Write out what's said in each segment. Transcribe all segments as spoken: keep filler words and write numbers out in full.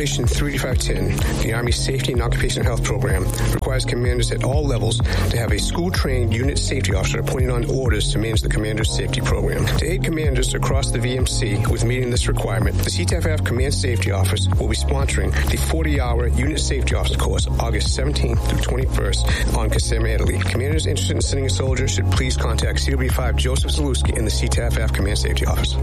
Regulation thirty-five ten, the Army Safety and Occupational Health Program, requires commanders at all levels to have a school-trained unit safety officer appointed on orders to manage the commander's safety program. To aid commanders across the V M C with meeting this requirement, the C T F F Command Safety Office will be sponsoring the forty-hour Unit Safety Officer course August seventeenth through twenty-first on Kissimmee, Italy. Commanders interested in sending a soldier should please contact C W five Joseph Zalewski in the C T F F Command Safety Office.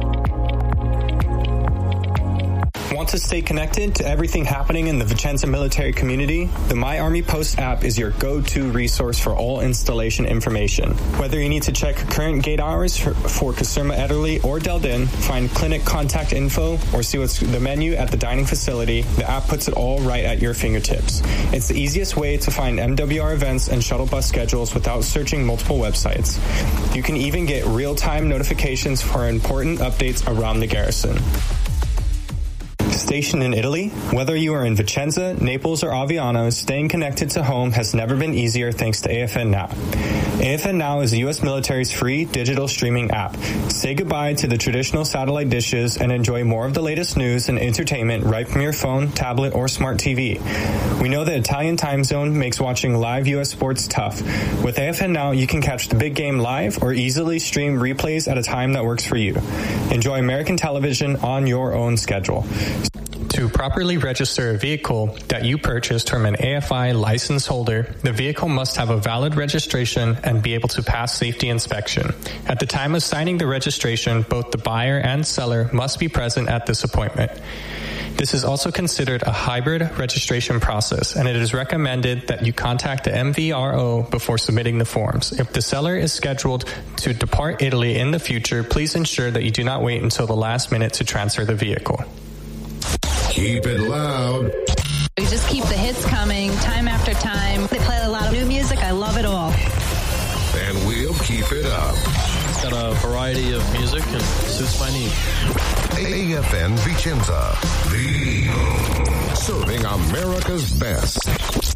Want to stay connected to everything happening in the Vicenza military community? The My Army Post app is your go-to resource for all installation information. Whether you need to check current gate hours for, for Caserma Ederle or Delden, find clinic contact info, or see what's the menu at the dining facility, the app puts it all right at your fingertips. It's the easiest way to find M W R events and shuttle bus schedules without searching multiple websites. You can even get real-time notifications for important updates around the garrison. Stationed in Italy? Whether you are in Vicenza, Naples, or Aviano, staying connected to home has never been easier thanks to A F N Now. A F N Now is the U S military's free digital streaming app. Say goodbye to the traditional satellite dishes and enjoy more of the latest news and entertainment right from your phone, tablet, or smart T V. We know the Italian time zone makes watching live U S sports tough. With A F N Now, you can catch the big game live or easily stream replays at a time that works for you. Enjoy American television on your own schedule. To properly register a vehicle that you purchased from an A F I license holder, the vehicle must have a valid registration and be able to pass safety inspection. At the time of signing the registration, both the buyer and seller must be present at this appointment. This is also considered a hybrid registration process, and it is recommended that you contact the M V R O before submitting the forms. If the seller is scheduled to depart Italy in the future, please ensure that you do not wait until the last minute to transfer the vehicle. Keep it loud. We just keep the hits coming time after time. They play a lot of new music. I love it all. And we'll keep it up. Got a variety of music and suits my needs. A F N Vicenza, the serving America's best.